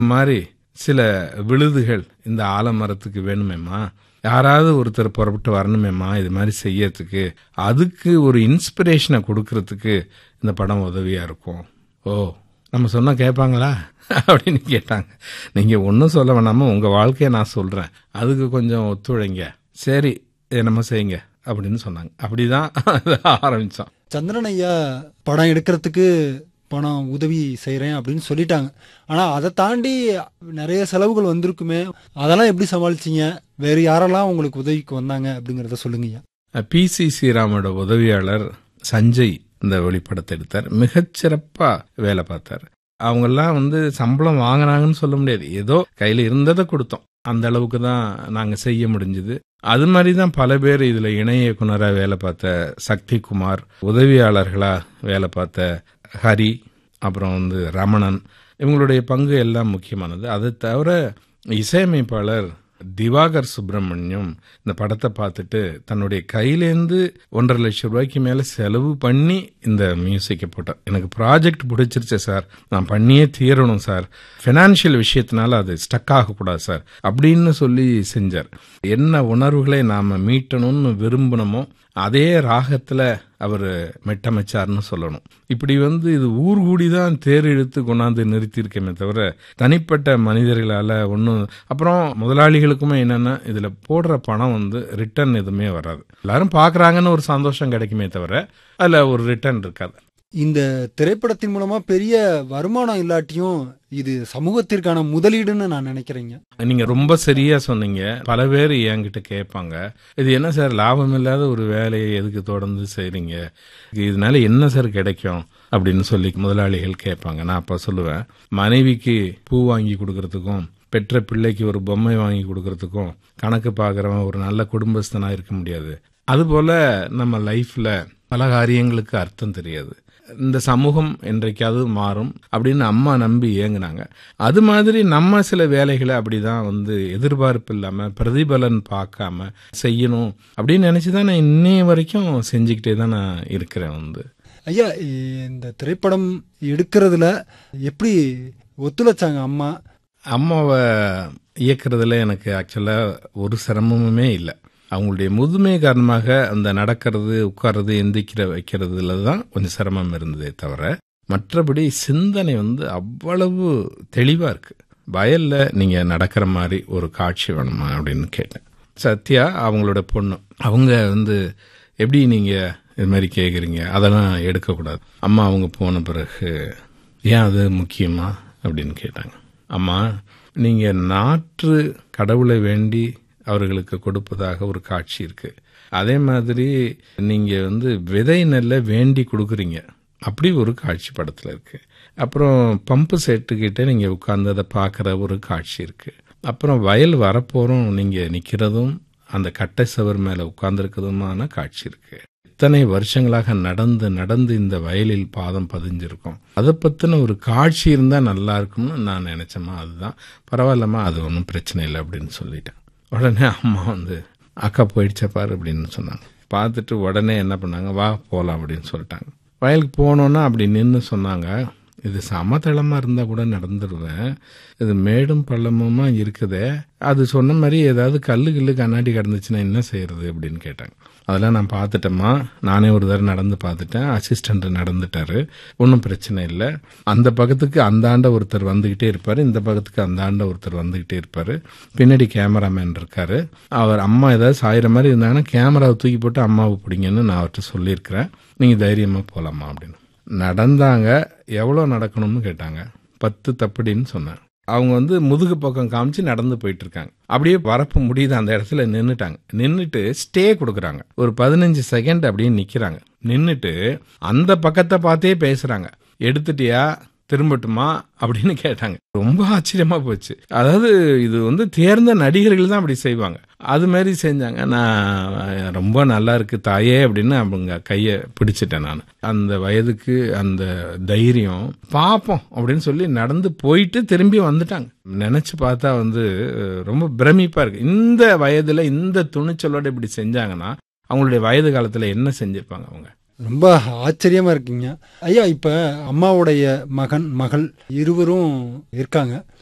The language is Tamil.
மாதிரி சில விழுதுகள் இந்த ஆலமரத்துக்கு வேணுமேம்மா, யாராவது ஒருத்தர் புறப்பட்டு வரணுமேம்மா இது மாதிரி செய்யறதுக்கு, அதுக்கு ஒரு இன்ஸ்பிரேஷனை கொடுக்கறதுக்கு இந்த படம் உதவியா இருக்கும். ஓ, நம்ம சொன்னா கேட்பாங்களா அப்படின்னு கேட்டாங்க. நீங்க ஒன்றும் சொல்ல வேணாம உங்க வாழ்க்கையை நான் சொல்றேன், அதுக்கு கொஞ்சம் ஒத்துழைங்க, சரி என்னமோ செய்யுங்க அப்படின்னு சொன்னாங்க. அப்படிதான் ஆரம்பிச்சோம். சந்திரன் ஐயா படம் எடுக்கிறதுக்கு பணம் உதவி செய்கிறேன் அப்படின்னு சொல்லிட்டாங்க. ஆனால் அதை தாண்டி நிறைய செலவுகள் வந்திருக்குமே, அதெல்லாம் எப்படி சமாளிச்சிங்க? வேறு யாரெல்லாம் உங்களுக்கு உதவிக்கு வந்தாங்க அப்படிங்கிறத சொல்லுங்கய்யா. PC ஸ்ரீராமோட உதவியாளர் சஞ்சய் இந்த ஒளிப்படத்தை எடுத்தார். மிகச்சிறப்பாக வேலை பார்த்தார். அவங்கெல்லாம் சம்பளம் வாங்கினாங்கன்னு சொல்ல முடியாது, ஏதோ கையில் இருந்ததை கொடுத்தோம், அந்த அளவுக்கு தான் நாங்கள் செய்ய முடிஞ்சுது. அது மாதிரி தான் பல பேர் இதில் இணை இயக்குனராக வேலை பார்த்த சக்தி குமார், உதவியாளர்களாக வேலை பார்த்த ஹரி, அப்புறம் ரமணன், இவங்களுடைய பங்கு எல்லாம் முக்கியமானது. அதை தவிர இசையமைப்பாளர் திவாகர் சுப்பிரமணியம் இந்த படத்தை பார்த்துட்டு தன்னுடைய கையிலேருந்து 1.5 லட்சம் ரூபாய்க்கு மேலே செலவு பண்ணி இந்த மியூசிக்கை போட்டார். எனக்கு ப்ராஜெக்ட் பிடிச்சிருச்சு சார், நான் பண்ணியே தீரணும் சார், ஃபினான்ஷியல் விஷயத்தினால அது ஸ்டக் ஆகக்கூடாது சார் அப்படின்னு சொல்லி செஞ்சார். என்ன உணர்வுகளை நாம் மீட்டணும்னு விரும்பினமோ அதே ராகத்தில் அவர் மெட்டமைச்சார்னு சொல்லணும். இப்படி இது ஊர் கூடி தான் தேர் இழுத்து கொண்டாந்து நிறுத்தியிருக்கேமே தவிர தனிப்பட்ட மனிதர்களால் ஒன்றும். அப்புறம் முதலாளிகளுக்குமே என்னென்னா இதில் போடுற பணம் ரிட்டர்ன் எதுவுமே வராது. எல்லாரும் பார்க்குறாங்கன்னு ஒரு சந்தோஷம் கிடைக்குமே தவிர அதில் ஒரு ரிட்டர்ன் இருக்காது. இந்த திரைப்படத்தின் மூலமா பெரிய வருமானம் இல்லாட்டியும் இது சமூகத்திற்கான முதலீடுன்னு நான் நினைக்கிறேங்க. நீங்க ரொம்ப சரியா சொன்னீங்க. பல பேர் என்கிட்ட கேட்பாங்க, இது என்ன சார் லாபம் இல்லாத ஒரு வேலையை எதுக்கு தொடர்ந்து செய்றீங்க, இதனால என்ன சார் கிடைக்கும் அப்படின்னு சொல்லி முதலாளிகள் கேட்பாங்க. நான் அப்ப சொல்லுவேன், மனைவிக்கு பூ வாங்கி கொடுக்கறதுக்கும் பெற்ற பிள்ளைக்கு ஒரு பொம்மை வாங்கி கொடுக்கறதுக்கும் கணக்கு பார்க்கறவன் ஒரு நல்ல குடும்பஸ்தனா இருக்க முடியாது. அதுபோல நம்ம லைஃப்ல பல காரியங்களுக்கு அர்த்தம் தெரியாது. இந்த சமூகம் என்றைக்காவது மாறும் அப்படின்னு அம்மா நம்பி ஏங்குனாங்க. அது மாதிரி நம்ம சில வேலைகளை அப்படிதான் எதிர்பார்ப்பு இல்லாம பிரதிபலன் பார்க்காம செய்யணும் அப்படின்னு நினைச்சுதான் நான் இன்னைய வரைக்கும் செஞ்சுக்கிட்டே தான் நான் இருக்கிறேன். ஐயா, இந்த திரைப்படம் எடுக்கிறதுல எப்படி ஒத்துழைச்சாங்க அம்மா? அம்மாவை இயக்குறதுல எனக்கு ஆக்சுவலா ஒரு சிரமமுமே இல்லை. அவங்களுடைய முதுமை காரணமாக அந்த நடக்கிறது, உட்கார்றது, எந்திக்கிற வைக்கிறதுல தான் கொஞ்சம் சிரமம் இருந்ததே தவிர மற்றபடி சிந்தனை அவ்வளவு தெளிவா இருக்கு. வயல்ல நீங்க நடக்கிற மாதிரி ஒரு காட்சி வேணுமா அப்படின்னு கேட்டேன். சத்யா அவங்களோட பொண்ணு, அவங்க எப்படி நீங்க இது மாதிரி கேட்குறீங்க, அதெல்லாம் எடுக்கக்கூடாது. அம்மா அவங்க போன பிறகு ஏன் அது முக்கியமா அப்படின்னு கேட்டாங்க. அம்மா, நீங்க நாற்று கடவுளை வேண்டி அவர்களுக்கு கொடுப்பதாக ஒரு காட்சி இருக்கு, அதே மாதிரி நீங்க விதை நெல்லை வேண்டி கொடுக்குறீங்க, அப்படி ஒரு காட்சி படத்துல இருக்கு. அப்புறம் பம்பு செட்டுக்கிட்ட நீங்க உட்கார்ந்து அதை பார்க்குற ஒரு காட்சி இருக்கு. அப்புறம் வயல் வரப்போறோம் நீங்க நிக்கிறதும் அந்த கட்டை சவர் மேல உட்கார்ந்துருக்கிறதுமான காட்சி இருக்கு. இத்தனை வருஷங்களாக நடந்து நடந்து இந்த வயலில் பாதம் பதிஞ்சிருக்கும், அதை பத்தின ஒரு காட்சி இருந்தா நல்லா இருக்கும்னு நான் நினைச்சேம்மா. அதுதான் பரவாயில்லம்மா, அது ஒன்றும் பிரச்சனை இல்லை அப்படின்னு சொல்லிட்டேன். உடனே அம்மா அக்கா போயிடுச்சா பாரு அப்படின்னு சொன்னாங்க. பார்த்துட்டு உடனே என்ன பண்ணாங்க, வா போகலாம் அப்படின்னு சொல்லிட்டாங்க. வயலுக்கு போனோன்னா அப்படி நின்று சொன்னாங்க, இது சமதளமா இருந்தா கூட நடந்துருவேன், இது மேடும் பள்ளமுமா இருக்குதே, அது சொன்ன மாதிரி ஏதாவது கல்லு கண்ணாடி கிடந்துச்சுன்னா என்ன செய்யறது அப்படின்னு கேட்டாங்க. அதெல்லாம் நான் பார்த்துட்டேம்மா, நானே ஒரு தடவை நடந்து பார்த்துட்டேன், அசிஸ்டன்ட் நடந்துட்டாரு, ஒன்றும் பிரச்சனை இல்லை. அந்த பக்கத்துக்கு அந்த ஆண்ட ஒருத்தர் வந்துகிட்டே இருப்பாரு, இந்த பக்கத்துக்கு அந்த ஆண்ட ஒருத்தர் வந்துகிட்டே இருப்பாரு, பின்னாடி கேமராமேன் இருக்காரு, அவர் அம்மா ஏதாவது சாயிற மாதிரி இருந்தாங்கன்னா கேமராவை தூக்கி போட்டு அம்மாவை பிடிங்கன்னு நான் அவர்கிட்ட சொல்லியிருக்கிறேன், நீங்க தைரியமா போலாமா அப்படின்னு. நடந்தாங்க. எவ்வளோ நடக்கணும்னு கேட்டாங்க. 10 தப்படின்னு சொன்னாங்க. அவங்க முதுகு பக்கம் காமிச்சு நடந்து போயிட்டு இருக்காங்க. அப்படியே வரப்பு முடியுது, அந்த இடத்துல நின்னுட்டாங்க. நின்னுட்டு ஸ்டே கொடுக்குறாங்க. ஒரு 15 செகண்ட் அப்படியே நிக்கிறாங்க. நின்னுட்டு அந்த பக்கத்தை பார்த்தே பேசுறாங்க. எடுத்துட்டியா, திரும்பட்டுமா அப்படின்னு கேட்டாங்க. ரொம்ப ஆச்சரியமா போச்சு. அதாவது இது தேர்ந்த நடிகர்கள் தான் அப்படி செய்வாங்க, அது மாதிரி செஞ்சாங்க. நான் ரொம்ப நல்லா இருக்கு தாயே அப்படின்னு அவங்க கையை பிடிச்சிட்டேன். நான் அந்த வயதுக்கு அந்த தைரியம் பாப்போம் அப்படின்னு சொல்லி நடந்து போயிட்டு திரும்பி வந்துட்டாங்க. நினைச்சு பார்த்தா ரொம்ப பிரமிப்பா இருக்கு. இந்த வயதுல இந்த துணிச்சலோட இப்படி செஞ்சாங்கன்னா அவங்களுடைய வயது காலத்துல என்ன செஞ்சிருப்பாங்க அவங்க. ரொம்ப ஆச்சரியமா இருக்குங்க ஐயா. இப்ப அம்மாவுடைய மகன் மகள் இருவரும் இருக்காங்க.